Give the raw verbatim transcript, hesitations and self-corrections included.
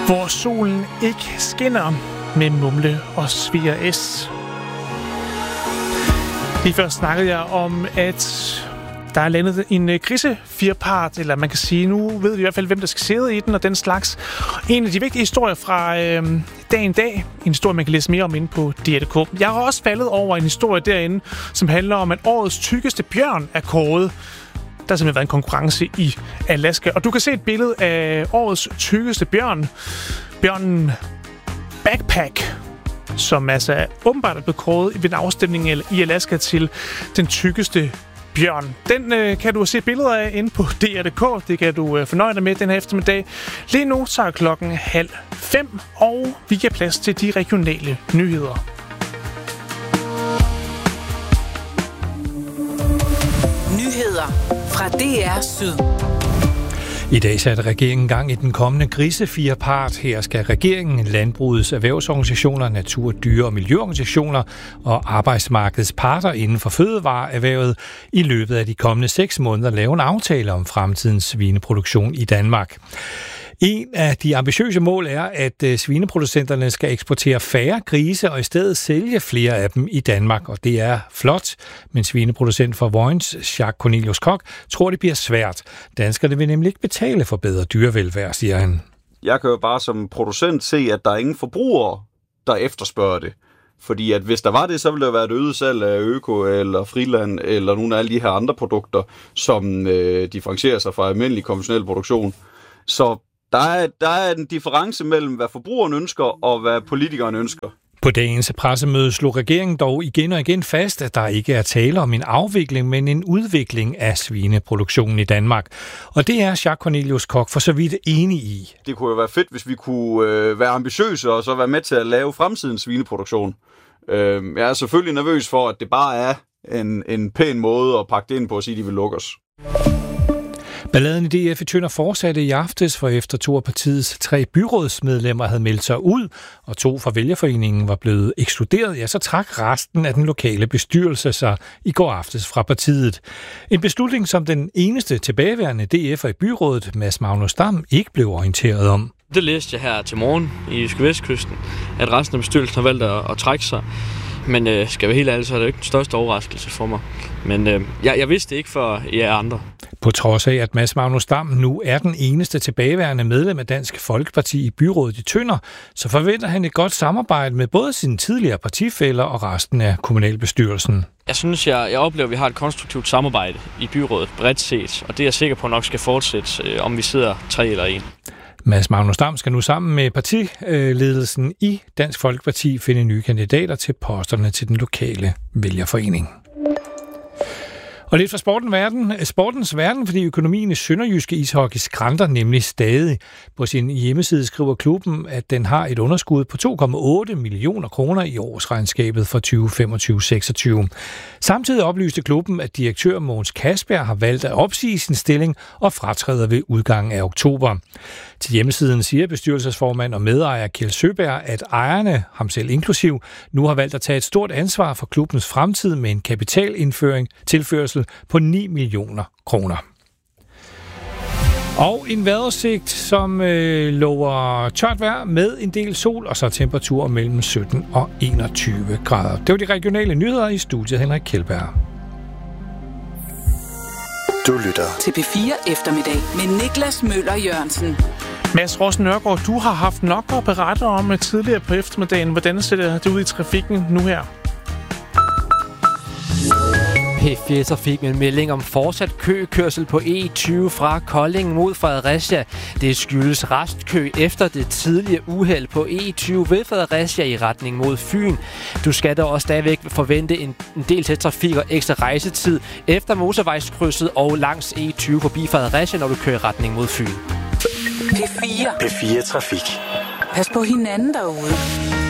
Hvor solen ikke skinner med Mumle og Sviger S. Lige før snakkede jeg om, at der er landet en krisefirpart, eller man kan sige, nu ved vi i hvert fald, hvem der skal sidde i den og den slags. En af de vigtige historier fra øh, dagen dag, en historie, man kan læse mere om inde på D R punktum d k. Jeg har også faldet over en historie derinde, som handler om, at årets tykkeste bjørn er kåret. Der har simpelthen været en konkurrence i Alaska, og du kan se et billede af årets tykkeste bjørn. Bjørnen Backpack, som altså åbenbart er blevet kåret ved en afstemning i Alaska til den tykkeste bjørn. Den øh, kan du se billeder af inde på D R punktum d k. Det kan du øh, fornøje dig med den her eftermiddag. Lige nu så er klokken halv fem, og vi giver plads til de regionale nyheder. Nyheder fra D R Syd. I dag satte regeringen gang i den kommende grisefirpart. Her skal regeringen, landbrugets erhvervsorganisationer, natur-, dyre- og miljøorganisationer og arbejdsmarkedets parter inden for fødevareerhvervet i løbet af de kommende seks måneder lave en aftale om fremtidens svineproduktion i Danmark. En af de ambitiøse mål er, at svineproducenterne skal eksportere færre grise og i stedet sælge flere af dem i Danmark. Og det er flot, men svineproducent for Vojens, Jacques Cornelius Koch, tror, det bliver svært. Danskerne vil nemlig ikke betale for bedre dyrevelfærd, siger han. Jeg kan jo bare som producent se, at der er ingen forbrugere, der efterspørger det. Fordi at hvis der var det, så ville der være et øget salg af Øko eller Friland eller nogle af alle de her andre produkter, som øh, differentierer sig fra almindelig konventionel produktion. Så Der er, der er en difference mellem, hvad forbrugeren ønsker, og hvad politikeren ønsker. På dagens pressemøde slog regeringen dog igen og igen fast, at der ikke er tale om en afvikling, men en udvikling af svineproduktionen i Danmark. Og det er Jacques Cornelius Koch for så vidt enig i. Det kunne jo være fedt, hvis vi kunne øh, være ambitiøse og så være med til at lave fremtidens svineproduktion. Øh, jeg er selvfølgelig nervøs for, at det bare er en, en pæn måde at pakke det ind på og sige, at de vil lukke os. Balladen i D F i Tønder fortsatte i aftes, for efter to af partiets tre byrådsmedlemmer havde meldt sig ud, og to fra vælgerforeningen var blevet ekskluderet, ja, så trak resten af den lokale bestyrelse sig i går aftes fra partiet. En beslutning, som den eneste tilbageværende D F'er i byrådet, Mads Magnus Dam, ikke blev orienteret om. Det læste jeg her til morgen i Jyske Vestkysten, at resten af bestyrelsen har valgt at, at trække sig. Men øh, skal jeg være helt ærlig, så er det ikke den største overraskelse for mig. Men øh, jeg, jeg vidste ikke for jer andre. På trods af, at Mads Magnus Dam nu er den eneste tilbageværende medlem af Dansk Folkeparti i byrådet i Tønder, så forventer han et godt samarbejde med både sine tidligere partifæller og resten af kommunalbestyrelsen. Jeg synes, jeg, jeg oplever, at vi har et konstruktivt samarbejde i byrådet bredt set, og det er jeg sikker på nok skal fortsætte, øh, om vi sidder tre eller en. Mads Magnus Dam skal nu sammen med partiledelsen i Dansk Folkeparti finde nye kandidater til posterne til den lokale vælgerforening. Og lidt fra sporten verden, sportens verden, fordi økonomien i sønderjyske ishockey skranter nemlig stadig. På sin hjemmeside skriver klubben, at den har et underskud på to komma otte millioner kroner i årsregnskabet for tyve femogtyve seksogtyve. Samtidig oplyste klubben, at direktør Mogens Kasper har valgt at opsige sin stilling og fratræder ved udgangen af oktober. Til hjemmesiden siger bestyrelsesformand og medejer Kjeld Søberg, at ejerne, ham selv inklusiv, nu har valgt at tage et stort ansvar for klubbens fremtid med en kapitalindføring tilførsel på ni millioner kroner. Og en vejrudsigt, som øh, lover tørt vejr med en del sol, og så temperaturer mellem sytten og enogtyve grader. Det var de regionale nyheder i studiet, Henrik Kjeldberg. Du lytter til P fire eftermiddag med Niklas Møller Jørgensen. Mads Rossen Nørgaard, du har haft nok at berette om tidligere på eftermiddagen. Hvordan ser det ud i trafikken nu her? P fire Trafik med en melding om fortsat køkørsel på E tyve fra Kolding mod Fredericia. Det skyldes restkø efter det tidlige uheld på E tyve ved Fredericia i retning mod Fyn. Du skal dog også stadigvæk forvente en, en del til trafik og ekstra rejsetid efter motorvejskrydset og langs E tyve forbi Fredericia, når du kører i retning mod Fyn. P fire. P fire Trafik. Pas på hinanden derude.